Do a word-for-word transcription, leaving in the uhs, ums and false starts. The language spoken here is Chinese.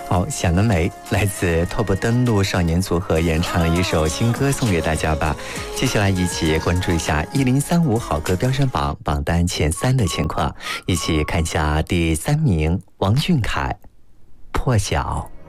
好，想得美，来自拓扑登陆少年组合演唱的一首新歌送给大家吧。接下来一起关注一下一零三五好歌标准榜榜单前三的情况，一起看一下第三名王俊凯，破晓。